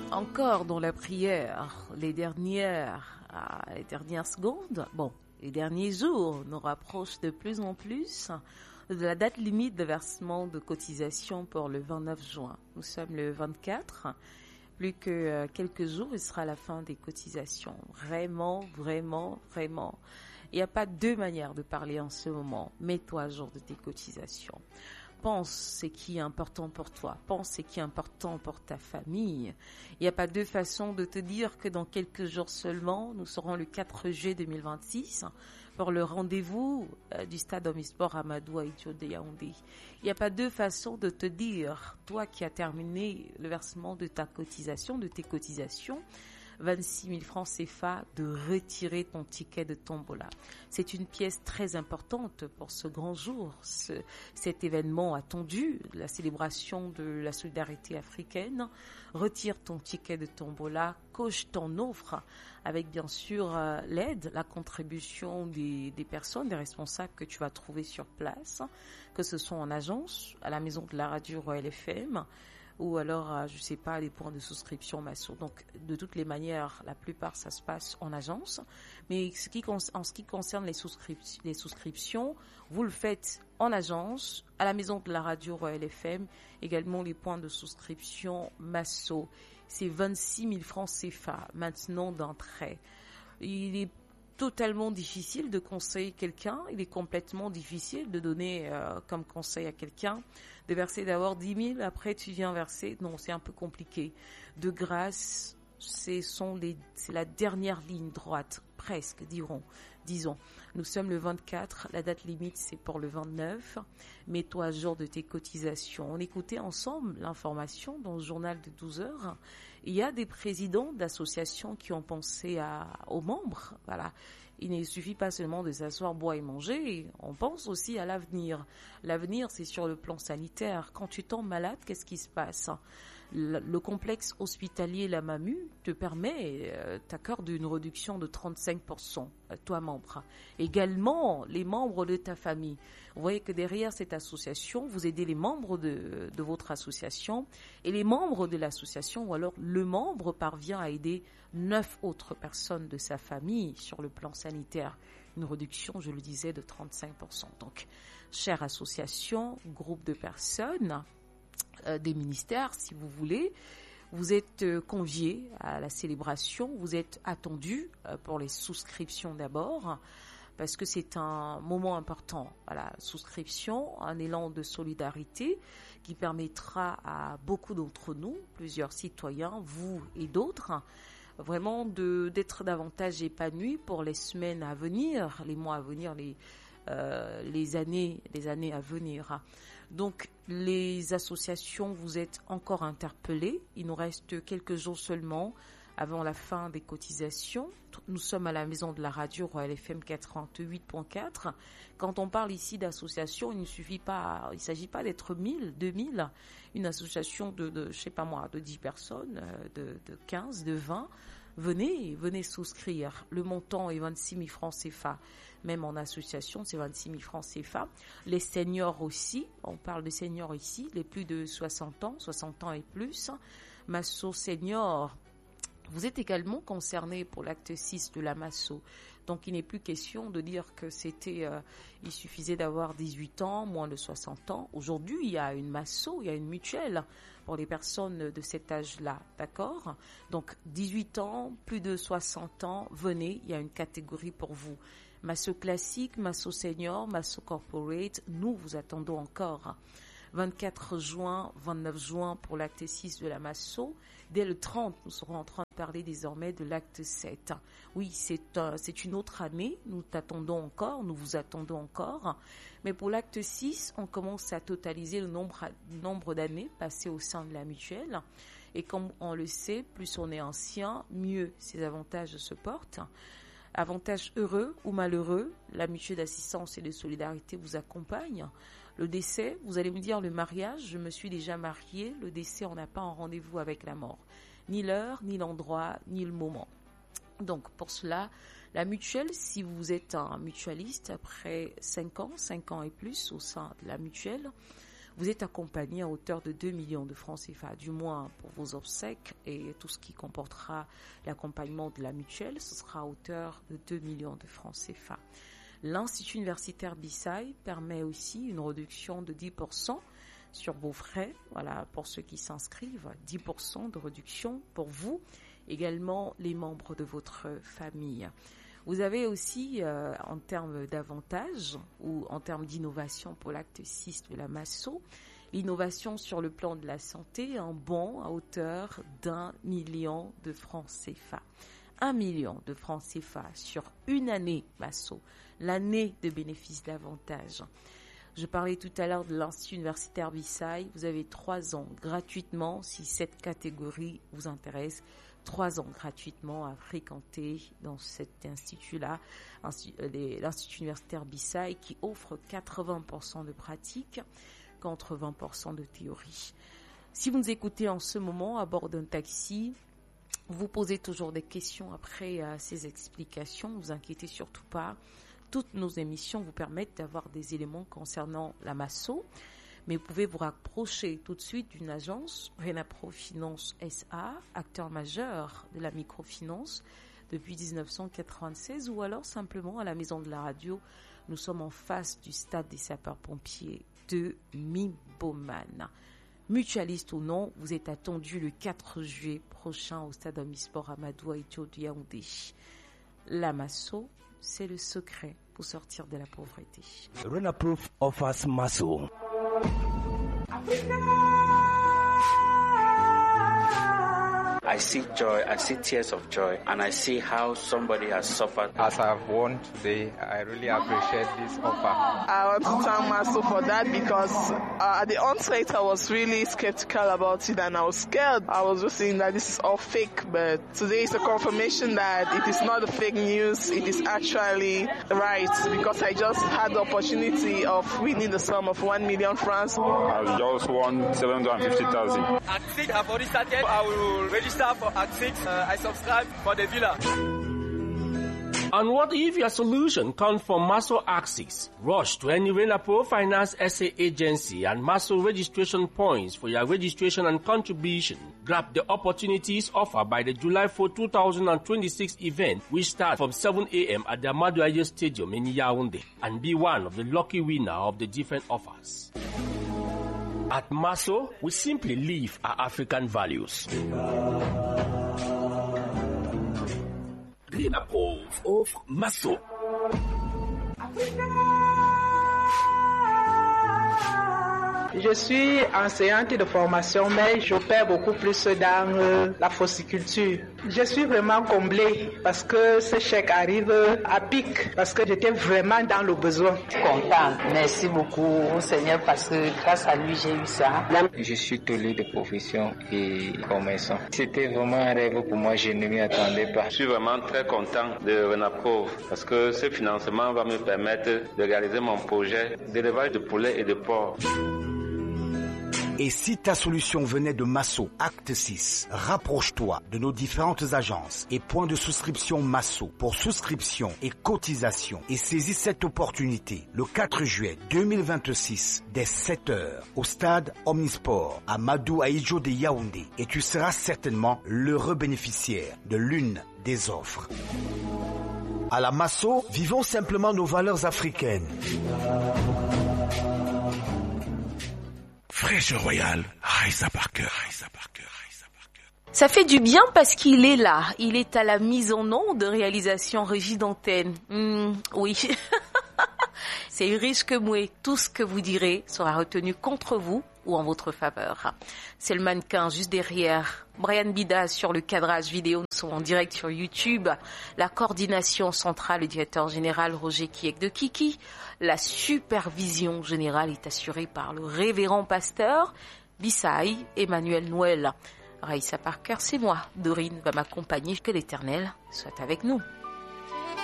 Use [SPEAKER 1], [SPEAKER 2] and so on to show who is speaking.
[SPEAKER 1] Encore dans la prière, les dernières secondes, les derniers jours nous rapprochent de plus en plus de la date limite de versement de cotisation pour le 29 juin. Nous sommes le 24, plus que quelques jours, il sera la fin des cotisations. Vraiment, vraiment, vraiment. Il n'y a pas deux manières de parler en ce moment. Mets-toi à jour de tes cotisations. Pense ce qui est important pour toi. Pense ce qui est important pour ta famille. Il n'y a pas deux façons de te dire que dans quelques jours seulement, nous serons le 4 juillet 2026 pour le rendez-vous du stade Omnisport Amadou Ahidjo de Yaoundé. Il n'y a pas deux façons de te dire, toi qui as terminé le versement de ta cotisation, de tes cotisations, 26 000 francs CFA, de retirer ton ticket de tombola. C'est une pièce très importante pour ce grand jour, cet événement attendu, la célébration de la solidarité africaine. Retire ton ticket de tombola, coche ton offre avec bien sûr l'aide, la contribution des personnes, des responsables que tu vas trouver sur place, que ce soit en agence, à la maison de la radio Royal FM, ou alors, je sais pas, des points de souscription Masso. Donc, de toutes les manières, la plupart, ça se passe en agence. Mais en ce qui concerne les souscriptions, vous le faites en agence, à la maison de la radio Royal FM, également les points de souscription Masso. C'est 26 000 francs CFA, maintenant d'entrée. Il est totalement difficile de conseiller quelqu'un, il est complètement difficile de donner comme conseil à quelqu'un, de verser d'abord 10 000, après tu viens verser, non, c'est un peu compliqué. De grâce, c'est la dernière ligne droite, presque, disons. Nous sommes le 24, la date limite c'est pour le 29, mets-toi à jour de tes cotisations. On écoutait ensemble l'information dans le journal de 12 heures. Il y a des présidents d'associations qui ont pensé aux membres, voilà. Il ne suffit pas seulement de s'asseoir, boire et manger, on pense aussi à l'avenir. L'avenir, c'est sur le plan sanitaire. Quand tu tombes malade, qu'est-ce qui se passe ? Le complexe hospitalier La Mamu te permet, t'accorde une réduction de 35%, toi membre. Également, les membres de ta famille. Vous voyez que derrière cette association, vous aidez les membres de votre association et les membres de l'association, ou alors le membre parvient à aider 9 autres personnes de sa famille sur le plan sanitaire. Une réduction, je le disais, de 35%. Donc, chère association, groupe de personnes, des ministères, si vous voulez, vous êtes conviés à la célébration, vous êtes attendus pour les souscriptions d'abord, parce que c'est un moment important. Voilà, souscription, un élan de solidarité qui permettra à beaucoup d'entre nous, plusieurs citoyens, vous et d'autres, vraiment d'être davantage épanouis pour les semaines à venir, les mois à venir, les années à venir. Donc, les associations, vous êtes encore interpellés. Il nous reste quelques jours seulement avant la fin des cotisations. Nous sommes à la maison de la radio Royal FM 88.4. Quand on parle ici d'association, il s'agit pas d'être 1000, 2000. Une association de je sais pas moi, de 10 personnes, de 15, de 20. Venez souscrire. Le montant est 26 000 francs CFA. Même en association, c'est 26 000 francs CFA. Les seniors aussi, on parle de seniors ici, les plus de 60 ans et plus. Masso senior, vous êtes également concerné pour l'acte 6 de la Masso. Donc, il n'est plus question de dire que il suffisait d'avoir 18 ans, moins de 60 ans. Aujourd'hui, il y a une Masso, il y a une mutuelle pour les personnes de cet âge-là, d'accord ? Donc, 18 ans, plus de 60 ans, venez, il y a une catégorie pour vous. Masso classique, Masso senior, Masso corporate, nous vous attendons encore. 24 juin, 29 juin pour l'acte 6 de la Masso. Dès le 30, nous serons en train de parler désormais de l'acte 7. Oui, c'est une autre année, nous t'attendons encore, nous vous attendons encore. Mais pour l'acte 6, on commence à totaliser le nombre d'années passées au sein de la mutuelle. Et comme on le sait, plus on est ancien, mieux ces avantages se portent. Avantages heureux ou malheureux, la mutuelle d'assistance et de solidarité vous accompagne. Le décès, vous allez me dire le mariage, je me suis déjà mariée, le décès, on n'a pas un rendez-vous avec la mort. Ni l'heure, ni l'endroit, ni le moment. Donc pour cela, la mutuelle, si vous êtes un mutualiste après 5 ans et plus au sein de la mutuelle, Vous êtes accompagné à hauteur de 2 millions de francs CFA, du moins pour vos obsèques et tout ce qui comportera l'accompagnement de la mutuelle, ce sera à hauteur de 2 millions de francs CFA. L'Institut universitaire BISAI permet aussi une réduction de 10% sur vos frais. Voilà, pour ceux qui s'inscrivent, 10% de réduction pour vous, également les membres de votre famille. Vous avez aussi, en termes d'avantages ou en termes d'innovation pour l'acte 6 de la MASSO, l'innovation sur le plan de la santé, un bon à hauteur d'1 million de francs CFA. 1 million de francs CFA sur une année MASSO, l'année de bénéfice d'avantages. Je parlais tout à l'heure de l'Institut universitaire BISAI. Vous avez 3 ans gratuitement si cette catégorie vous intéresse. 3 ans gratuitement à fréquenter dans cet institut-là, l'Institut universitaire BISAI qui offre 80% de pratique contre 20% de théorie. Si vous nous écoutez en ce moment à bord d'un taxi, vous posez toujours des questions après ces explications, ne vous inquiétez surtout pas. Toutes nos émissions vous permettent d'avoir des éléments concernant la MASSO, mais vous pouvez vous rapprocher tout de suite d'une agence, Renapro Finance SA, acteur majeur de la microfinance depuis 1996, ou alors simplement à la maison de la radio. Nous sommes en face du stade des sapeurs-pompiers de Mimboman. Mutualiste ou non, vous êtes attendu le 4 juillet prochain au stade Omnisport Amadou Ahidjo de Yaoundé. La MASSO, c'est le secret pour sortir de la pauvreté.
[SPEAKER 2] Renapro offers MASSO.
[SPEAKER 3] I see joy, I see tears of joy, and I see how somebody has suffered.
[SPEAKER 4] As I've won today, I really appreciate this offer.
[SPEAKER 5] I want to thank MASSO for that because at the onset I was really skeptical about it and I was scared. I was just saying that this is all fake, but today is a confirmation that it is not a fake news, it is actually right because I just had the opportunity of winning the sum of 1 million francs.
[SPEAKER 6] I just won 750,000.
[SPEAKER 7] Act 6 have already started. I will register for Act 6. I subscribe for the villa.
[SPEAKER 2] And what if your solution comes from MASSO Axis? Rush to any Renapro Finance SA agency and MASSO registration points for your registration and contribution. Grab the opportunities offered by the July 4, 2026 event, which starts from 7 a.m. at the Amadou Ahidjo Stadium in Yaoundé, and be one of the lucky winners of the different offers. At MASSO, we simply live our African values. Renapro of MASSO.
[SPEAKER 5] Je suis enseignante de formation, mais j'opère beaucoup plus dans la fossiculture. Je suis vraiment comblée parce que ce chèque arrive à pic, parce que j'étais vraiment dans le besoin.
[SPEAKER 8] Content, merci beaucoup au Seigneur parce que grâce à lui j'ai eu ça.
[SPEAKER 3] Je suis tolé de profession et commerçant. C'était vraiment un rêve pour moi, je ne m'y attendais pas.
[SPEAKER 6] Je suis vraiment très content de Renapro parce que ce financement va me permettre de réaliser mon projet d'élevage de poulets et de porcs.
[SPEAKER 9] Et si ta solution venait de MASSO, Acte 6, rapproche-toi de nos différentes agences et points de souscription MASSO pour souscription et cotisation et saisis cette opportunité le 4 juillet 2026 dès 7h au stade Omnisport à Amadou Ahidjo de Yaoundé et tu seras certainement l'heureux bénéficiaire de l'une des offres. À la MASSO, vivons simplement nos valeurs africaines.
[SPEAKER 2] Fraîche Royal, Raissa Parker.
[SPEAKER 1] Ça fait du bien parce qu'il est là. Il est à la mise en onde de réalisation Régie d'antenne. Oui. C'est Ulrich Kemoué. Tout ce que vous direz sera retenu contre vous ou en votre faveur. C'est le mannequin juste derrière. Brian Bida sur le cadrage vidéo. Nous sommes en direct sur YouTube. La coordination centrale, le directeur général Roger Kiek de Kiki. La supervision générale est assurée par le révérend pasteur BISAI, Emmanuel Noël. Raissa Parker, c'est moi. Dorine va m'accompagner. Que l'Éternel soit avec nous.